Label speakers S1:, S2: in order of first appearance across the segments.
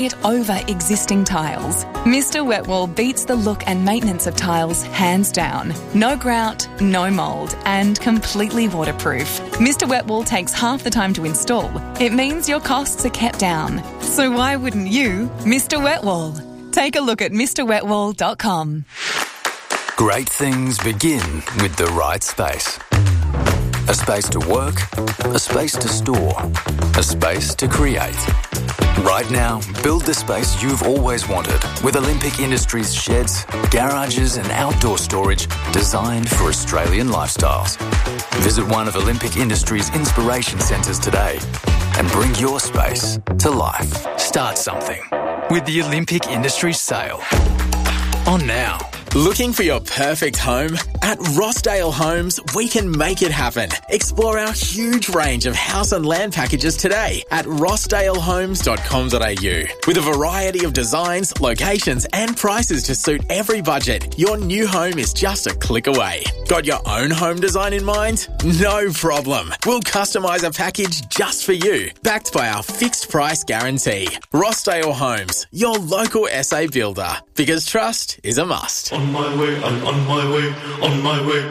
S1: it over existing tiles. Mr. Wetwall beats the look and maintenance of tiles hands down. No grout, no mould, and completely waterproof. Mr. Wetwall takes half the time to install. It means your costs are kept down. So why wouldn't you, Mr. Wetwall? Take a look at mrwetwall.com.
S2: Great things begin with the right space. A space to work, a space to store, a space to create. Right now, build the space you've always wanted with Olympic Industries sheds, garages and outdoor storage designed for Australian lifestyles. Visit one of Olympic Industries' inspiration centres today and bring your space to life. Start something with the Olympic Industries sale. On now.
S3: Looking for your perfect home? At Rossdale Homes, we can make it happen. Explore our huge range of house and land packages today at rossdalehomes.com.au. With a variety of designs, locations and prices to suit every budget, your new home is just a click away. Got your own home design in mind? No problem. We'll customise a package just for you, backed by our fixed price guarantee. Rossdale Homes, your local SA builder. Because trust is a must.
S4: On my way, I'm on my way, on my way.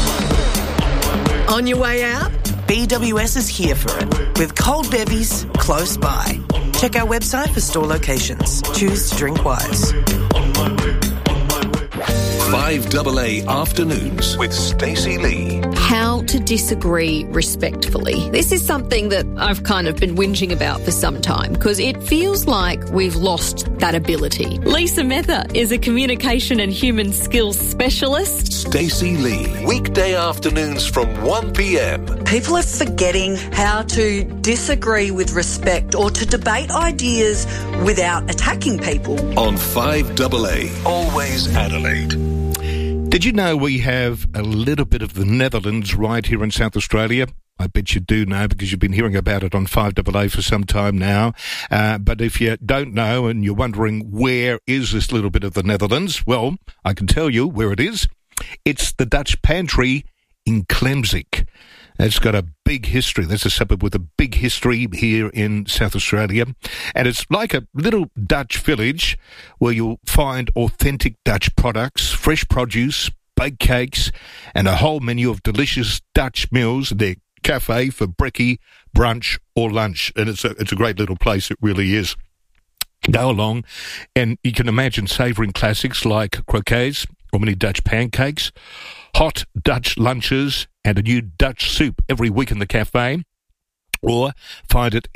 S5: On your way out? BWS is here for it, with cold bevies close by. Check our website for store locations. Choose to drink wise.
S6: 5AA Afternoons with Stacey Lee.
S7: How to disagree respectfully. This is something that I've kind of been whinging about for some time because it feels like we've lost that ability. Lisa Mether is a communication and human skills specialist.
S6: Stacey Lee. Weekday afternoons from 1 p.m.
S8: People are forgetting how to disagree with respect or to debate ideas without attacking people.
S6: On 5AA, always Adelaide.
S9: Did you know we have a little bit of the Netherlands right here in South Australia? I bet you do know because you've been hearing about it on 5AA for some time now. But if you don't know and you're wondering where is this little bit of the Netherlands, well, I can tell you where it is. It's the Dutch Pantry in Klemzig. It's got a big history. That's a suburb with a big history here in South Australia. And it's like a little Dutch village where you'll find authentic Dutch products, fresh produce, baked cakes, and a whole menu of delicious Dutch meals. Their cafe for brekkie, brunch, or lunch. And it's a great little place. It really is. Go along, and you can imagine savouring classics like croquettes, or many Dutch pancakes, hot Dutch lunches, and a new Dutch soup every week in the cafe, or find it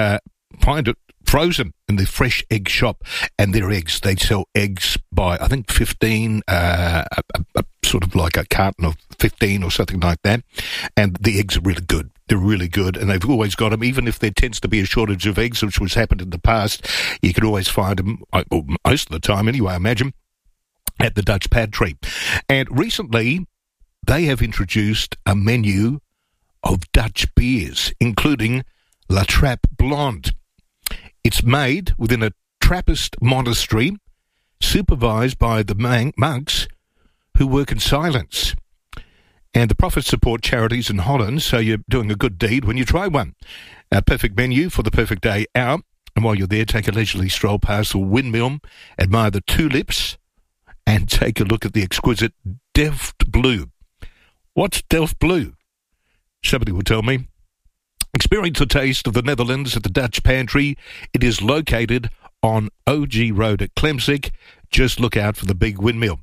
S9: frozen in the fresh egg shop. And their eggs, they sell eggs by, I think, 15, sort of like a carton of 15 or something like that. And the eggs are really good. They're really good, and they've always got them. Even if there tends to be a shortage of eggs, which was happened in the past, you can always find them, most of the time anyway, I imagine, at the Dutch Pantry. And recently, they have introduced a menu of Dutch beers, including La Trappe Blonde. It's made within a Trappist monastery, supervised by the monks who work in silence. And the profits support charities in Holland, so you're doing a good deed when you try one. A perfect menu for the perfect day out. And while you're there, take a leisurely stroll past the windmill, admire the tulips, and take a look at the exquisite Delft Blue. What's Delft Blue? Somebody will tell me. Experience the taste of the Netherlands at the Dutch Pantry. It is located on OG Road at Klemzig. Just look out for the big windmill.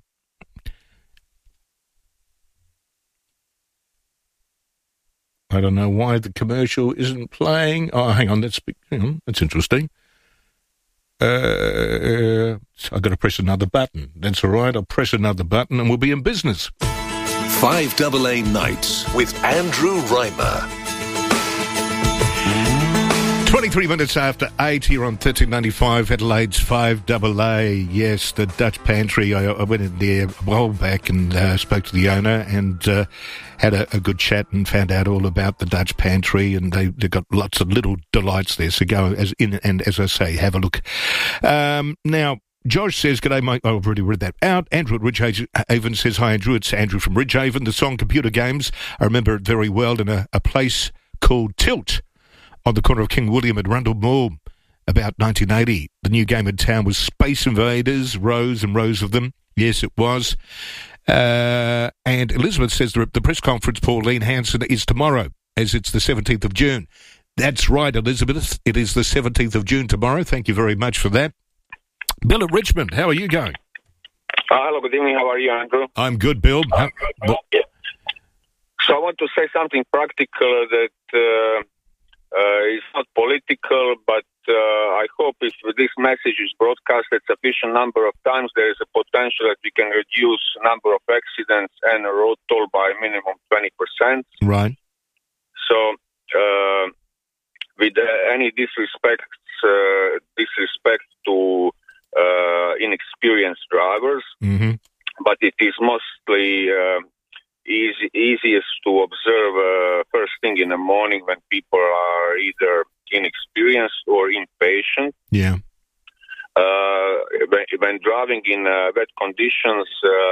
S9: I don't know why the commercial isn't playing. Oh, hang on, that's interesting. I've got to press another button. That's all right, I'll press another button and we'll be in business.
S6: 5AA Nights with Andrew Reimer.
S9: 23 minutes after 8 here on 1395 Adelaide's 5AA. Yes, the Dutch Pantry. I went in there a while back and spoke to the owner and had a good chat and found out all about the Dutch Pantry, and they've got lots of little delights there. So go and as I say, have a look. Now, Josh says, g'day, mate. I've already read that out. Andrew at Ridgehaven says, hi, Andrew. It's Andrew from Ridgehaven. The song Computer Games, I remember it very well in a place called Tilt on the corner of King William at Rundle Mall. about 1980. The new game in town was Space Invaders, rows and rows of them. Yes, it was. And Elizabeth says the press conference, Pauline Hanson, is tomorrow, as it's the 17th of June. That's right, Elizabeth. It is the 17th of June tomorrow. Thank you very much for that. Bill at Richmond, how are you going?
S10: Hello, good evening. How are you, Andrew?
S9: I'm good, Bill.
S10: Yeah. So I want to say something practical that is not political, but I hope if this message is broadcasted sufficient number of times, there is a potential that we can reduce number of accidents and road toll by minimum 20%.
S9: Right.
S10: So, with any disrespect to inexperienced drivers, but it is mostly easiest to observe first thing in the morning when people are either inexperienced or impatient.
S9: Yeah.
S10: When driving in wet conditions,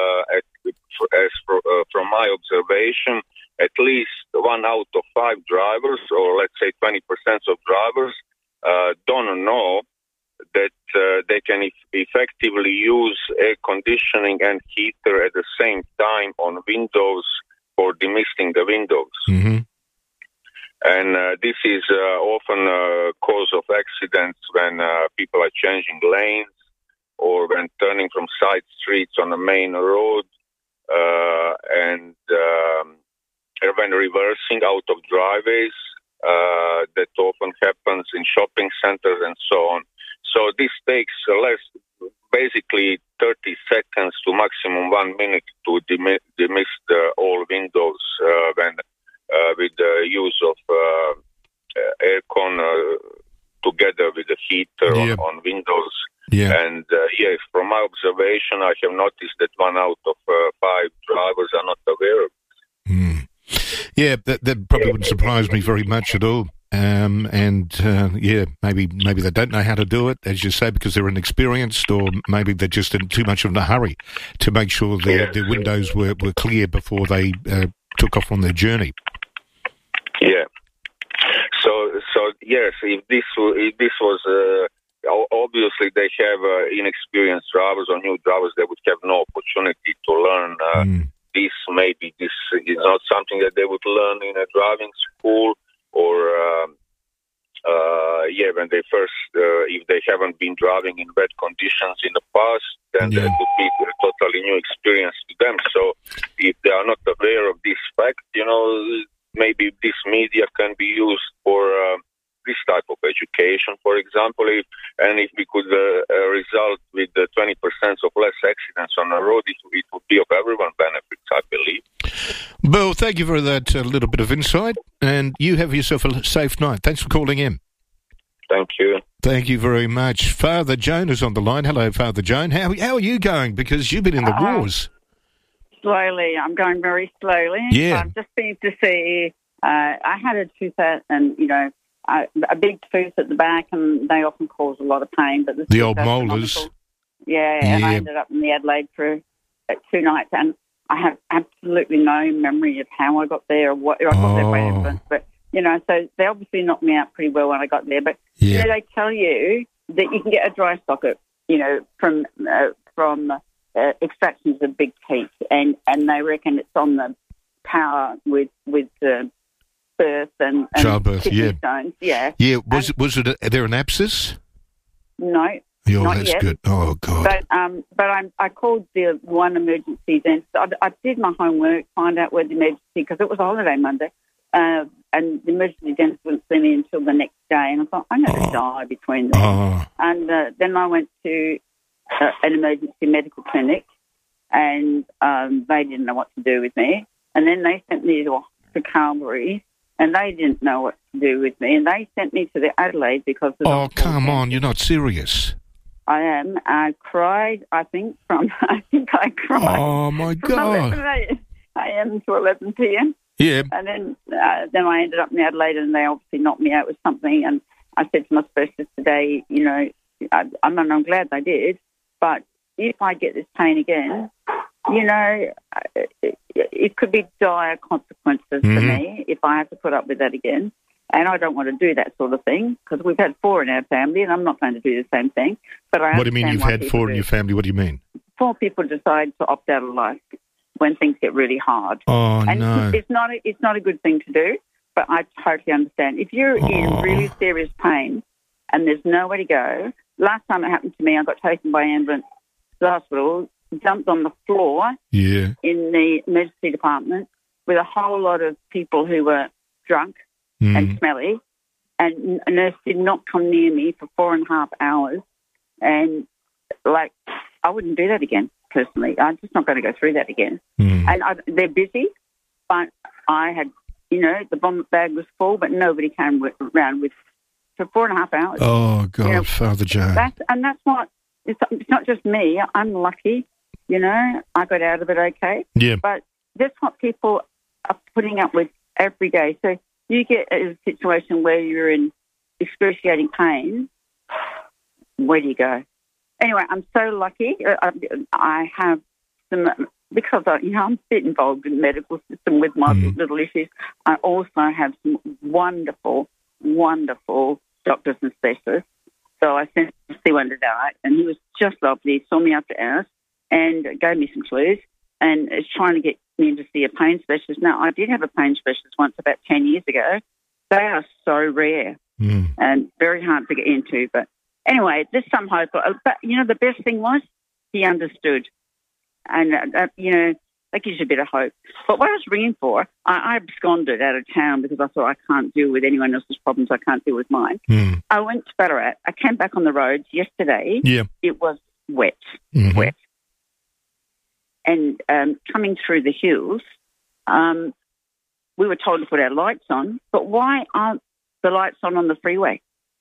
S10: from my observation, at least 1 out of 5 drivers, or let's say 20% of drivers, don't know that they can effectively use air conditioning and heater at the same time on windows for demisting the windows.
S9: Mm-hmm.
S10: And this is often a cause of accidents when people are changing lanes or when turning from side streets on the main road and when reversing out of driveways. That often happens in shopping centers and so on. So this takes basically 30 seconds to maximum 1 minute to demist all windows when with the use of aircon together with the heater on windows.
S9: Yeah.
S10: And yes, from my observation, I have noticed that 1 out of 5 drivers are not aware of it.
S9: Mm. Yeah, that probably wouldn't surprise me very much at all. Maybe they don't know how to do it, as you say, because they're inexperienced, or maybe they're just in too much of a hurry to make sure their windows were clear before they took off on their journey.
S10: Yeah. So yes, if this was obviously they have inexperienced drivers or new drivers, they would have no opportunity to learn. Maybe this is not something that they would learn in a driving school, or when they first, if they haven't been driving in bad conditions in the past, then that would be a totally new experience to them. So if they are not aware of this fact, maybe this media can be used for this type of education, for example, if we could result with 20% of less accidents on the road, it would be of everyone's benefits, I believe.
S9: Bill, thank you for that little bit of insight, and you have yourself a safe night. Thanks for calling in.
S10: Thank you.
S9: Thank you very much. Father Joan is on the line. Hello, Father Joan. How are you going? Because you've been in the wars.
S11: Slowly. I'm going very slowly.
S9: Yeah.
S11: I've just been to see, I had a tooth out and, a big tooth at the back, and they often cause a lot of pain. But
S9: the old molars.
S11: Yeah, and I ended up in the Adelaide for 2 nights, and I have absolutely no memory of how I got there or what I got there by accident. But, so they obviously knocked me out pretty well when I got there. But they tell you that you can get a dry socket, from extractions of big teeth, and they reckon it's on the power with birth and
S9: childbirth,
S11: stones. Yeah.
S9: Was it there an abscess?
S11: No.
S9: Not that's yet. Good. Oh God.
S11: But I called the one emergency then. So I did my homework, find out where the emergency, because it was a holiday Monday, and the emergency dentist wouldn't see me until the next day, and I thought I'm going to die between them. And then I went to an emergency medical clinic, and they didn't know what to do with me, and then they sent me to Calvary. And they didn't know what to do with me. And they sent me to the Adelaide because of...
S9: Oh, come on. You're not serious.
S11: I am. I cried, I think I cried.
S9: Oh, my God.
S11: From 11 a.m. to 11 p.m.
S9: Yeah.
S11: And then I ended up in Adelaide, and they obviously knocked me out with something. And I said to my specialist today, I'm glad they did. But if I get this pain again... it could be dire consequences for me if I have to put up with that again. And I don't want to do that sort of thing because we've had 4 in our family, and I'm not going to do the same thing. But I
S9: What do you mean you've had 4 in your family? What do you mean?
S11: 4 people decide to opt out of life when things get really hard.
S9: Oh,
S11: and
S9: no.
S11: It's not a good thing to do, but I totally understand. If you're in really serious pain and there's nowhere to go, last time it happened to me, I got taken by ambulance to the hospital, jumped on the floor in the emergency department with a whole lot of people who were drunk and smelly, and a nurse did not come near me for 4.5 hours. And, I wouldn't do that again, personally. I'm just not going to go through that again. And they're busy, but I had, the vomit bag was full, but nobody came around for 4.5 hours.
S9: Oh, God, Father Joe.
S11: That's what, it's not just me. I'm lucky, I got out of it okay.
S9: Yeah.
S11: But that's what people are putting up with every day. So you get a situation where you're in excruciating pain, where do you go? Anyway, I'm so lucky. I have some, because I'm a bit involved in the medical system with my little issues. I also have some wonderful, wonderful doctors and specialists. So I sent to see one today, and he was just lovely. He saw me after hours and gave me some clues, and is trying to get me in to see a pain specialist. Now, I did have a pain specialist once about 10 years ago. They are so rare and very hard to get into. But anyway, there's some hope. But, the best thing was he understood. And, that gives you a bit of hope. But what I was ringing for, I absconded out of town because I thought I can't deal with anyone else's problems. I can't deal with mine. I went to Ballarat. I came back on the roads yesterday.
S9: Yeah.
S11: It was wet. And coming through the hills, we were told to put our lights on. But why aren't the lights on the freeway?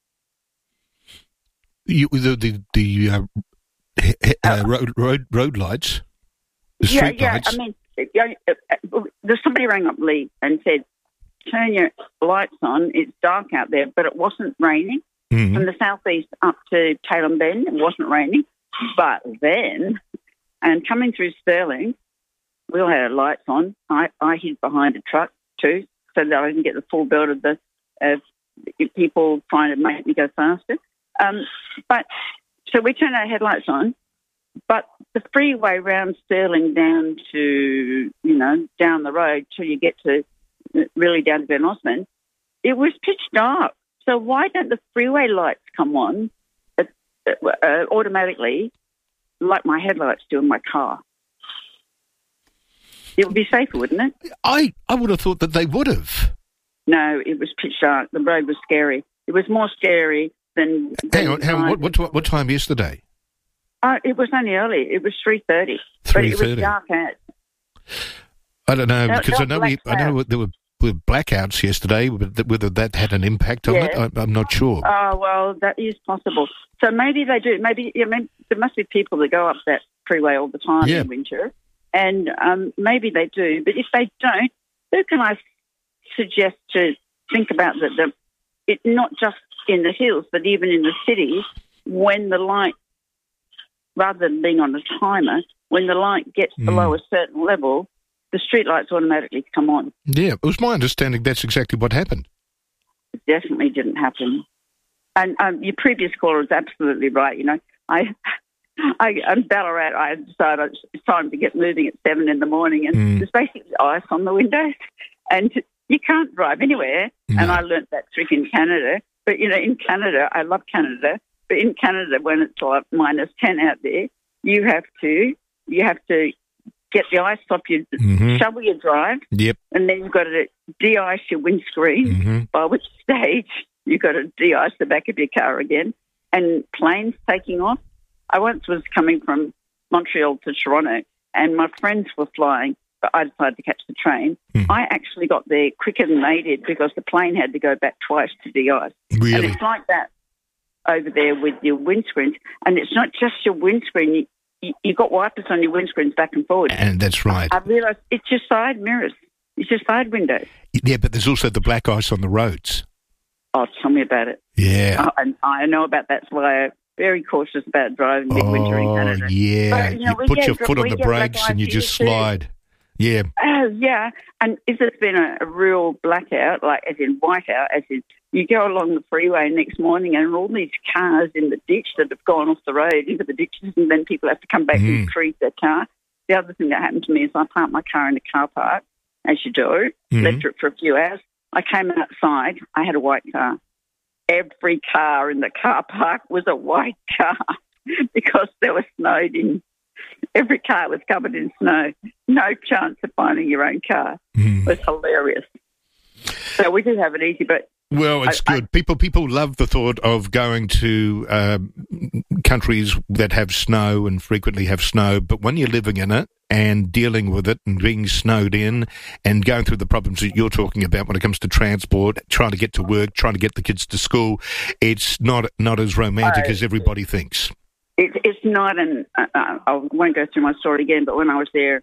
S9: Road lights, the street lights.
S11: I mean, there's somebody rang up Lee and said, "Turn your lights on. It's dark out there," but it wasn't raining. From the southeast up to Tailem Bend, it wasn't raining. But then, and coming through Stirling, we all had our lights on. I hid behind a truck too, so that I didn't get the full belt of the people trying to make me go faster. But so we turned our headlights on, but the freeway round Stirling down to, down the road till you get to really down to Ben Osmond, it was pitch dark. So why don't the freeway lights come on automatically like my headlights do in my car? It would be safer, wouldn't it?
S9: I would have thought that they would have.
S11: No, it was pitch dark. The road was scary. It was more scary than
S9: Hang on, what time yesterday?
S11: It was only early. It was 3:30. But it was dark out.
S9: I don't know, because I know there were blackouts yesterday, but whether that had an impact on it, I'm not sure.
S11: Oh, well, that is possible. So maybe they do. Maybe there must be people that go up that freeway all the time in winter, and maybe they do. But if they don't, who can I suggest to think about it not just in the hills, but even in the cities, when the light, rather than being on a timer, when the light gets below a certain level, the street lights automatically come on.
S9: Yeah, it was my understanding that's exactly what happened.
S11: It definitely didn't happen. And your previous caller is absolutely right. I'm Ballarat. I decided it's time to get moving at 7 in the morning, and there's basically ice on the windows, and you can't drive anywhere. No. And I learnt that trick in Canada. But, in Canada, I love Canada, but in Canada, when it's like minus 10 out there, you have to get the ice off your, shovel your drive, and then you've got to de-ice your windscreen, by which stage you've got to de-ice the back of your car again. And planes taking off. I once was coming from Montreal to Toronto, and my friends were flying, but I decided to catch the train. I actually got there quicker than they did because the plane had to go back twice to de-ice.
S9: Really?
S11: And it's like that over there with your windscreens. And it's not just your windscreen. You've got wipers on your windscreens back and forward.
S9: And that's right.
S11: I realised it's your side mirrors. It's your side windows.
S9: Yeah, but there's also the black ice on the roads.
S11: Oh, tell me about it.
S9: Yeah.
S11: I know about that. That's why I'm very cautious about driving midwinter in Canada.
S9: Yeah.
S11: But,
S9: you put your foot on the brakes and you just slide. Yeah.
S11: Oh, has, yeah. And if there's been a real blackout, like as in whiteout, as in you go along the freeway next morning and all these cars in the ditch that have gone off the road into the ditches, and then people have to come back and retrieve their car. The other thing that happened to me is I parked my car in the car park, as you do, left it for a few hours. I came outside, I had a white car. Every car in the car park was a white car because they were snowed in. Every car was covered in snow. No chance of finding your own car. It was hilarious. So we did have it easy, but...
S9: Well, it's good. People love the thought of going to countries that have snow and frequently have snow, but when you're living in it and dealing with it and being snowed in and going through the problems that you're talking about when it comes to transport, trying to get to work, trying to get the kids to school, it's not as romantic as everybody thinks.
S11: It's not, and I won't go through my story again, but when I was there,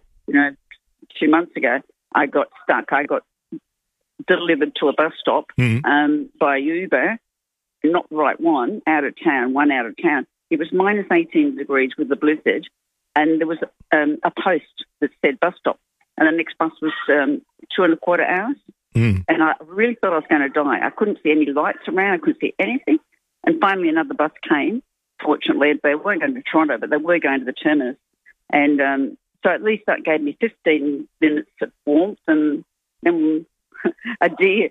S11: 2 months ago, I got stuck. I got delivered to a bus stop by Uber, not the right one out of town. It was minus 18 degrees with the blizzard, and there was a post that said bus stop, and the next bus was 2.25 hours, and I really thought I was going to die. I couldn't see any lights around. I couldn't see anything, and finally another bus came. Fortunately, they weren't going to Toronto, but they were going to the terminus, and so at least that gave me 15 minutes of warmth, and then a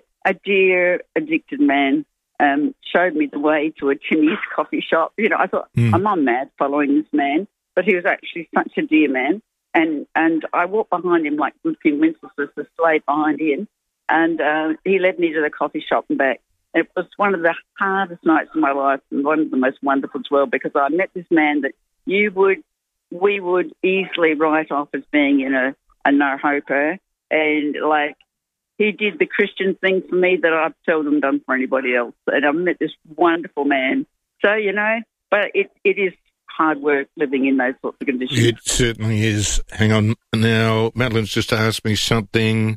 S11: dear addicted man showed me the way to a Timmy's coffee shop. I thought, I'm mad following this man, but he was actually such a dear man. And I walked behind him like good King Wenceslas, the slave behind him, and he led me to the coffee shop and back. It was one of the hardest nights of my life and one of the most wonderful as well, because I met this man that we would easily write off as being a no-hoper, and he did the Christian thing for me that I've seldom done for anybody else. And I've met this wonderful man. So, but it is hard work living in those sorts of conditions.
S9: It certainly is. Hang on. Now, Madeline's just asked me something.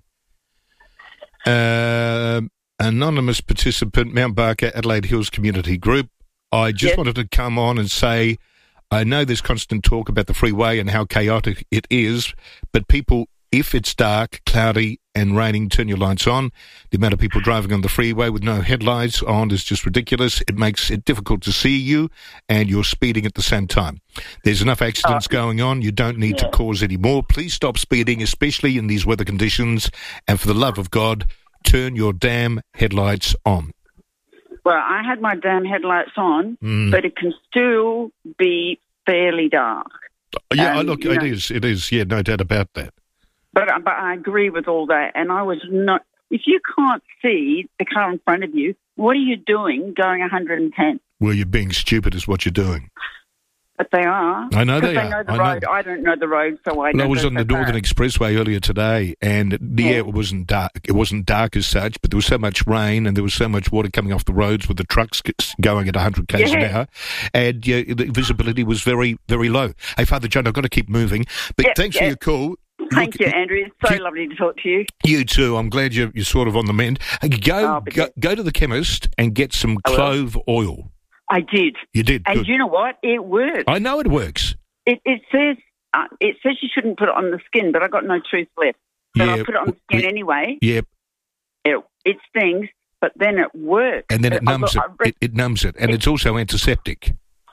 S9: Anonymous participant, Mount Barker, Adelaide Hills Community Group. I just wanted to come on and say, I know there's constant talk about the freeway and how chaotic it is, but people, if it's dark, cloudy and raining, turn your lights on. The amount of people driving on the freeway with no headlights on is just ridiculous. It makes it difficult to see you, and you're speeding at the same time. There's enough accidents going on. You don't need to cause any more. Please stop speeding, especially in these weather conditions, and for the love of God, turn your damn headlights on.
S11: Well, I had my damn headlights on, but it can still be fairly dark.
S9: Yeah, look, it is. Yeah, no doubt about that.
S11: But I agree with all that, and I was not... If you can't see the car in front of you, what are you doing going 110?
S9: Well, you're being stupid is what you're doing.
S11: But they are.
S9: I know they are.
S11: Know the road. I don't know the road, so I don't know.
S9: I was on the Northern Expressway earlier today, and it wasn't dark. It wasn't dark as such, but there was so much rain and there was so much water coming off the roads with the trucks going at 100 k's an hour, and the visibility was very, very low. Hey, Father John, I've got to keep moving, but thanks for your call.
S11: Thank you, Andrew. It's so lovely to talk to you.
S9: You too. I'm glad you're sort of on the mend. Go to the chemist and get some clove oil.
S11: I did.
S9: You did.
S11: And
S9: good.
S11: You know what? It works.
S9: I know it works.
S11: It says you shouldn't put it on the skin, but I got no truth left. But I put it on the skin anyway.
S9: Yep.
S11: It stings, but then it works.
S9: And then it numbs it. It numbs it, and it's also antiseptic.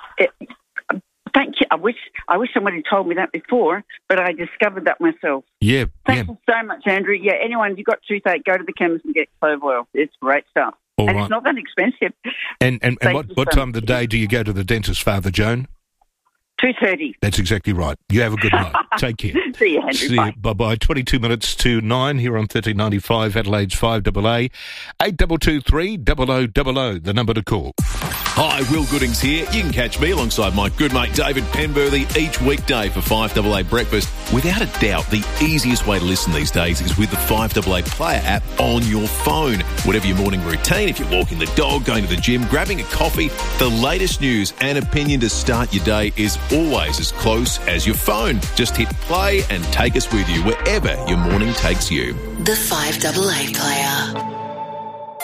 S11: Thank you. I wish somebody told me that before, but I discovered that myself.
S9: Yeah.
S11: Thank you so much, Andrew. Yeah, anyone, if you've got toothache, go to the chemist and get clove oil. It's great stuff. It's not that expensive.
S9: And what time of the day do you go to the dentist, Father Joan?
S11: 2:30.
S9: That's exactly right. You have a good night. Take care.
S11: See you, Andrew.
S9: See you. Bye-bye. 22 minutes to 9 here on 1395 Adelaide's 5AA. 8223 0000, the number to call.
S12: Hi, Will Goodings here. You can catch me alongside my good mate David Penberthy each weekday for 5AA Breakfast. Without a doubt, the easiest way to listen these days is with the 5AA Player app on your phone. Whatever your morning routine, if you're walking the dog, going to the gym, grabbing a coffee, the latest news and opinion to start your day is always as close as your phone. Just hit play and take us with you wherever your morning takes you.
S13: The 5AA Player.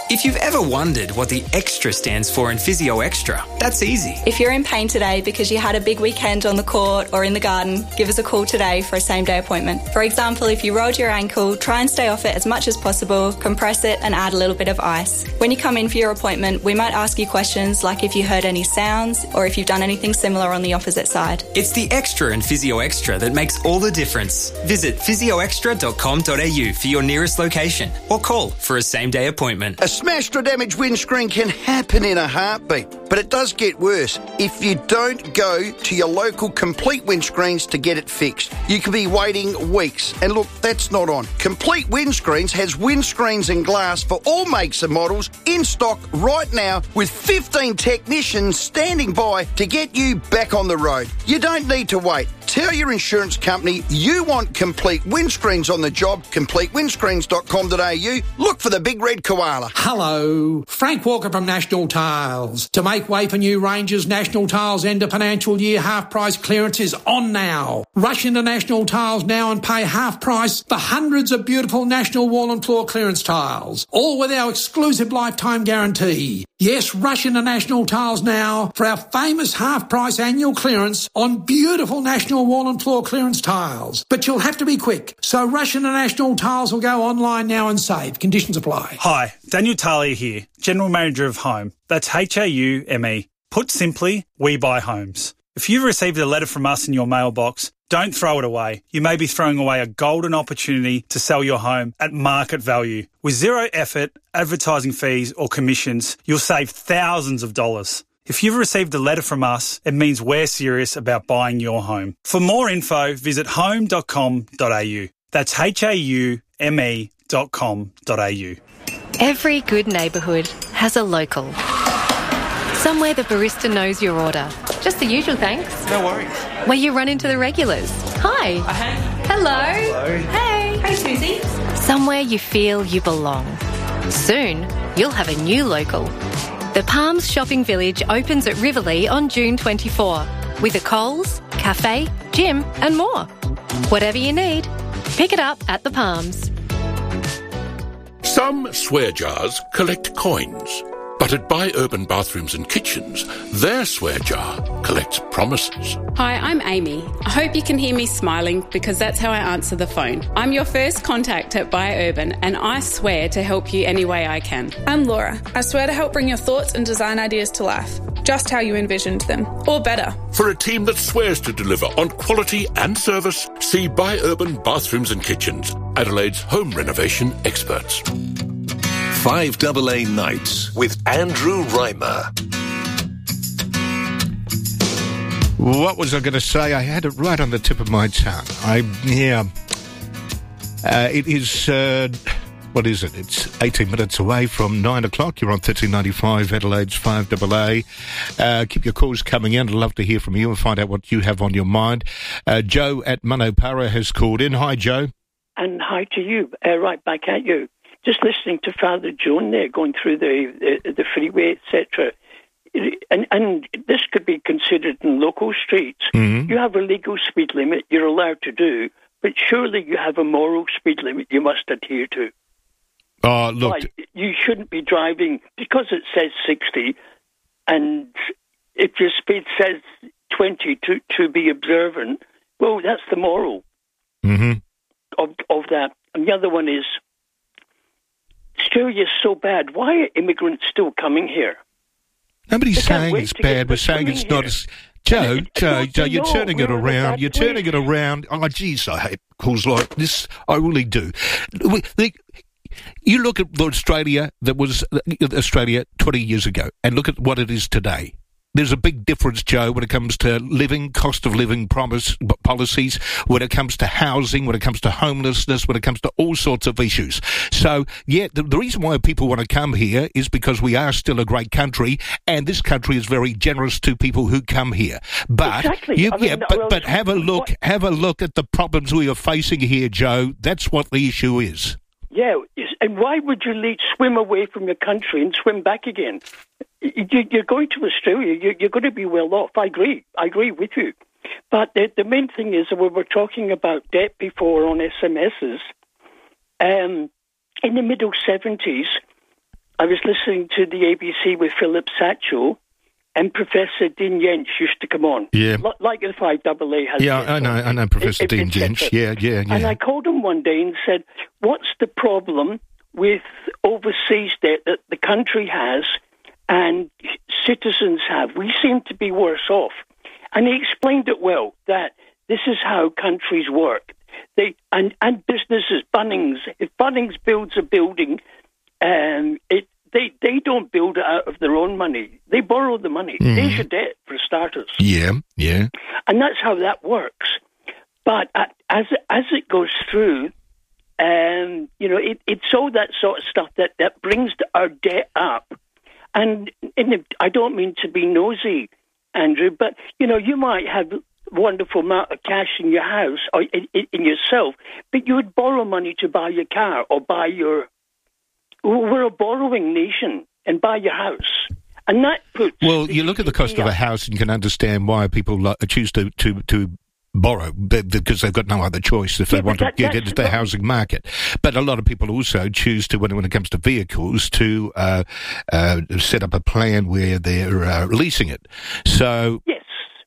S13: If you've ever wondered what the extra stands for in Physio Extra, that's easy.
S14: If you're in pain today because you had a big weekend on the court or in the garden, give us a call today for a same-day appointment. For example, if you rolled your ankle, try and stay off it as much as possible, compress it and add a little bit of ice. When you come in for your appointment, we might ask you questions like if you heard any sounds or if you've done anything similar on the opposite side.
S13: It's the extra in Physio Extra that makes all the difference. Visit physioextra.com.au for your nearest location or call for a same-day appointment.
S15: A smashed or damaged windscreen can happen in a heartbeat, but it does get worse if you don't go to your local Complete Windscreens to get it fixed. You could be waiting weeks, and look, that's not on. Complete Windscreens has windscreens and glass for all makes and models in stock right now with 15 technicians standing by to get you back on the road. You don't need to wait. Tell your insurance company you want Complete Windscreens on the job. CompleteWindscreens.com.au. Look for the big red koala.
S16: Hello, Frank Walker from National Tiles. To make way for new ranges, National Tiles end of financial year half price clearance is on now. Rush into National Tiles now and pay half price for hundreds of beautiful National wall and floor clearance tiles, all with our exclusive lifetime guarantee. Yes, rush into National Tiles now for our famous half price annual clearance on beautiful National wall and floor clearance tiles. But you'll have to be quick, so rush into National Tiles or go online now and save. Conditions apply.
S17: Hi, Daniel Talia here, General Manager of Home. That's HAUME. Put simply, we buy homes. If you've received a letter from us in your mailbox, don't throw it away. You may be throwing away a golden opportunity to sell your home at market value. With zero effort, advertising fees or commissions, you'll save thousands of dollars. If you've received a letter from us, it means we're serious about buying your home. For more info, visit home.com.au. That's HAUME.com.au.
S18: Every good neighbourhood has a local. Somewhere the barista knows your order. Just the usual thanks.
S19: No worries.
S18: Where you run into the regulars. Hi.
S19: Hey.
S18: Hello.
S19: Hello.
S18: Hey.
S19: Hey, Susie.
S18: Somewhere you feel you belong. Soon, you'll have a new local. The Palms Shopping Village opens at Riverlea on June 24 with a Coles, cafe, gym and more. Whatever you need, pick it up at the Palms.
S20: Some swear jars collect coins, but at Buy Urban Bathrooms and Kitchens, their swear jar collects promises.
S21: Hi, I'm Amy. I hope you can hear me smiling because that's how I answer the phone. I'm your first contact at Buy Urban and I swear to help you any way I can.
S22: I'm Laura. I swear to help bring your thoughts and design ideas to life, just how you envisioned them, or better.
S20: For a team that swears to deliver on quality and service, see Buy Urban Bathrooms and Kitchens, Adelaide's home renovation experts.
S6: 5AA Nights with Andrew Reimer.
S9: What was I going to say? I had it right on the tip of my tongue. It is, what is it? It's 18 minutes away from 9 o'clock. You're on 1395 Adelaide's 5AA. Keep your calls coming in. I'd love to hear from you and find out what you have on your mind. Joe at Manopara has called in. Hi, Joe.
S23: And hi to you. Right back at you. Just listening to Father John there, going through the freeway, etc. And this could be considered in local streets. Mm-hmm. You have a legal speed limit you're allowed to do, but surely you have a moral speed limit you must adhere to.
S9: Look,
S23: like, you shouldn't be driving because it says 60, and if your speed says 20 to be observant, well, that's the moral of that. And the other one is, Australia's so bad. Why are immigrants still coming here?
S9: Nobody's saying it's bad. We're saying it's not as... Joe, you're turning it around. You're turning it around. Oh, geez, I hate calls like this. I really do. You look at the Australia that was Australia 20 years ago and look at what it is today. There's a big difference, Joe, when it comes to living, cost of living policies, when it comes to housing, when it comes to homelessness, when it comes to all sorts of issues. So, yeah, the reason why people want to come here is because we are still a great country, and this country is very generous to people who come here. But
S23: exactly.
S9: But have a look at the problems we are facing here, Joe. That's what the issue is.
S23: Yeah, and why would you swim away from your country and swim back again? You're going to Australia, you're going to be well off. I agree with you. But the main thing is that we were talking about debt before on SMSs. In the middle 70s, I was listening to the ABC with Philip Satchel, and Professor Dean Jentsch used to come on.
S9: Yeah.
S23: Like the 5AA has.
S9: Yeah, I know Professor Dean Jentsch. Yeah.
S23: And I called him one day and said, what's the problem with overseas debt that the country has and citizens have? We seem to be worse off. And he explained it well, that this is how countries work. And businesses, Bunnings, if Bunnings builds a building, they don't build it out of their own money. They borrow the money. There's your debt, for starters.
S9: Yeah.
S23: And that's how that works. But as it goes through, it's all that sort of stuff that brings our debt up. And I don't mean to be nosy, Andrew, but, you might have wonderful amount of cash in your house or in yourself, but you would borrow money to buy your car or buy your... We're a borrowing nation, and buy your house. And that puts...
S9: Well, you look at the cost of a house and you can understand why people choose to borrow, because they've got no other choice if they want to get into the housing market. But a lot of people also choose to, when it comes to vehicles, to set up a plan where they're leasing it. So... Yes.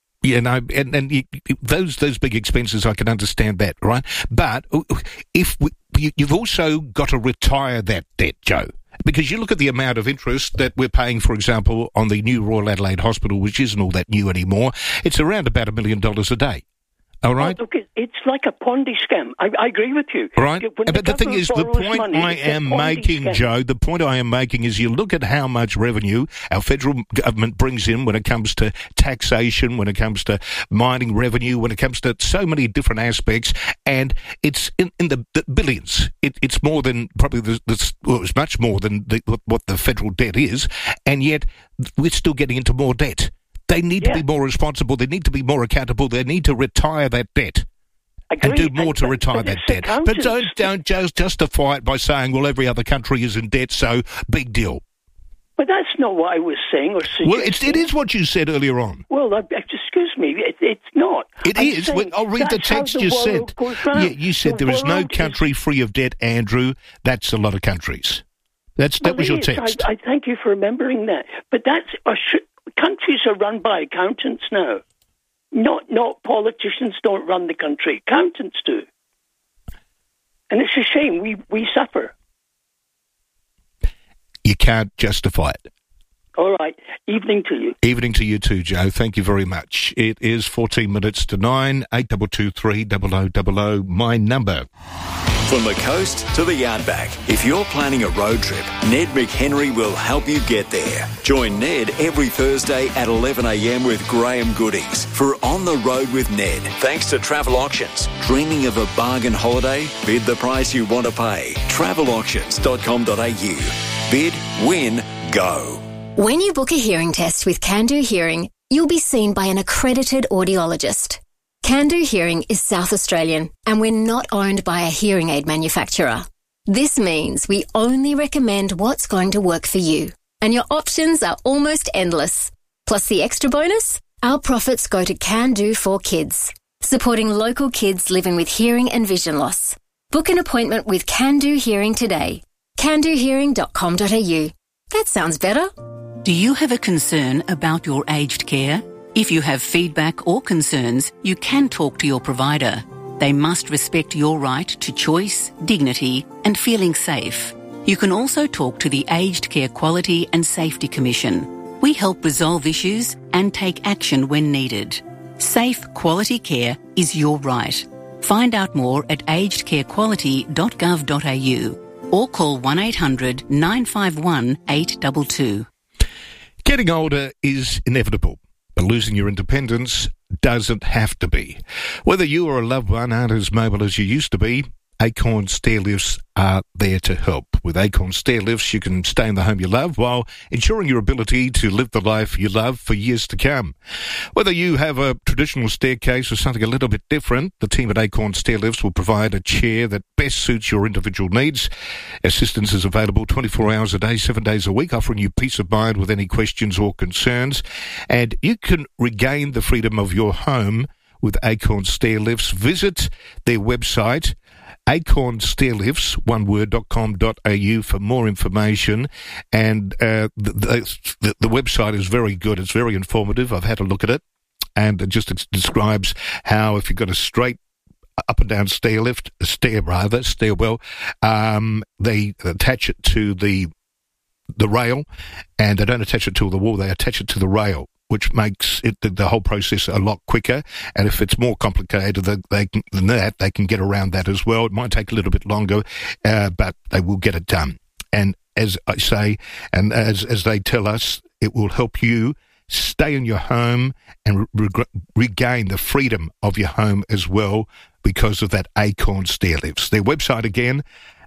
S9: And those big expenses, I can understand that, right? But you've also got to retire that debt, Joe. Because you look at the amount of interest that we're paying, for example, on the new Royal Adelaide Hospital, which isn't all that new anymore. It's around about $1 million a day. All right?
S23: Look, it's like a Ponzi scam. I agree with you.
S9: Right. But the thing is, the point I am making, Joe, the point I am making is you look at how much revenue our federal government brings in when it comes to taxation, when it comes to mining revenue, when it comes to so many different aspects, and it's in the billions. It's more than probably it's much more than what the federal debt is, and yet we're still getting into more debt. They need to be more responsible. They need to be more accountable. They need to retire that debt. And do more to retire that debt. But don't just justify it by saying, well, every other country is in debt, so big deal.
S23: But that's not what I was saying or suggesting.
S9: Well, it is what you said earlier on.
S23: Well, excuse me, it's not.
S9: It is. I'll read the text you said. Yeah, you said there is no country free of debt, Andrew. That's a lot of countries. That was your text.
S23: I thank you for remembering that. But countries are run by accountants now. Not politicians don't run the country. Accountants do. And it's a shame. We suffer. You
S9: can't justify it.
S23: All right. Evening to you.
S9: Evening to you too, Joe. Thank you very much. It is 14 minutes to 9, 8223 0000, my number.
S1: From the coast to the outback, if you're planning a road trip, Ned McHenry will help you get there. Join Ned every Thursday at 11 a.m. with Graham Goodings for On the Road with Ned. Thanks to Travel Auctions. Dreaming of a bargain holiday? Bid the price you want to pay. Travelauctions.com.au. Bid, win, go.
S2: When you book a hearing test with Can Do Hearing, you'll be seen by an accredited audiologist. Can Do Hearing is South Australian, and we're not owned by a hearing aid manufacturer. This means we only recommend what's going to work for you, and your options are almost endless. Plus the extra bonus, our profits go to Can Do for Kids, supporting local kids living with hearing and vision loss. Book an appointment with Can Do Hearing today. candohearing.com.au. That sounds better.
S19: Do you have a concern about your aged care? If you have feedback or concerns, you can talk to your provider. They must respect your right to choice, dignity, and feeling safe. You can also talk to the Aged Care Quality and Safety Commission. We help resolve issues and take action when needed. Safe, quality care is your right. Find out more at agedcarequality.gov.au or call 1800 951 822.
S9: Getting older is inevitable, but losing your independence doesn't have to be. Whether you or a loved one aren't as mobile as you used to be, Acorn Stairlifts are there to help. With Acorn Stairlifts, you can stay in the home you love while ensuring your ability to live the life you love for years to come. Whether you have a traditional staircase or something a little bit different, the team at Acorn Stairlifts will provide a chair that best suits your individual needs. Assistance is available 24 hours a day, 7 days a week, offering you peace of mind with any questions or concerns. And you can regain the freedom of your home with Acorn Stairlifts. Visit their website acornstairlifts, oneword.com.au for more information. And the website is very good. It's very informative. I've had a look at it. And it just describes how if you've got a straight up and down stairwell, they attach it to the rail, and they don't attach it to the wall, they attach it to the rail, which makes it the whole process a lot quicker. And if it's more complicated than that, they can get around that as well. It might take a little bit longer, but they will get it done. And as I say, and as they tell us, it will help you stay in your home and regain the freedom of your home as well because of that Acorn Stairlifts. Their website again,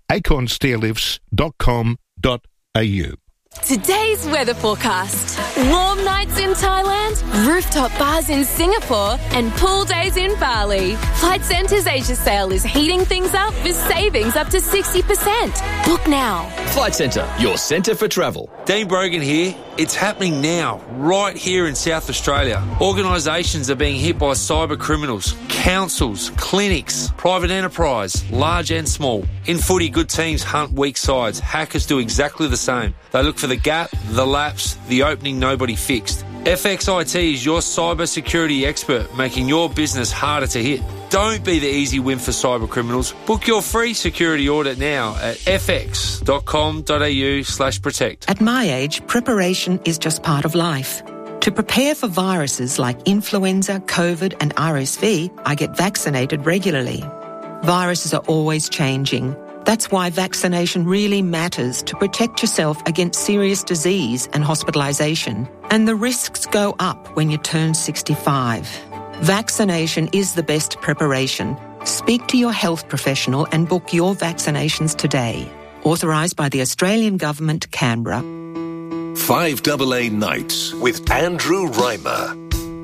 S9: acornstairlifts.com.au.
S3: Today's weather forecast. Warm nights in Thailand, rooftop bars in Singapore, and pool days in Bali. Flight Centre's Asia sale is heating things up with savings up to 60%. Book now.
S4: Flight Centre, your centre for travel. Dean Brogan here. It's happening now, right here in South Australia. Organisations are being hit by cyber criminals, councils, clinics, private enterprise, large and small. In footy, good teams hunt weak sides. Hackers do exactly the same. They look for the gap, the lapse, the opening nobody fixed. FXIT is your cyber security expert, making your business harder to hit. Don't be the easy win for cyber criminals. Book your free security audit now at fx.com.au/protect.
S5: At my age, preparation is just part of life. To prepare for viruses like influenza, COVID and RSV, I get vaccinated regularly. Viruses are always changing. That's why vaccination really matters to protect yourself against serious disease and hospitalisation. And the risks go up when you turn 65. Vaccination is the best preparation. Speak to your health professional and book your vaccinations today. Authorised by the Australian Government, Canberra.
S6: 5AA Nights with Andrew Reimer.